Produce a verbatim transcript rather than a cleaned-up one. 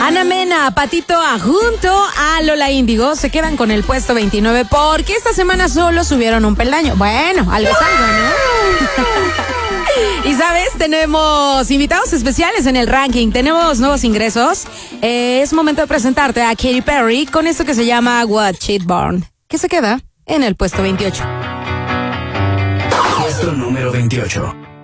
Ana Mena, Patito A, junto a Lola Índigo se quedan con el puesto veintinueve porque esta semana solo subieron un peldaño. Bueno, algo es algo, ¿no? Y sabes, tenemos invitados especiales en el ranking, tenemos nuevos ingresos. Eh, es momento de presentarte a Katy Perry con esto que se llama What She'd Born, que se queda en el puesto veintiocho. Puesto número veintiocho.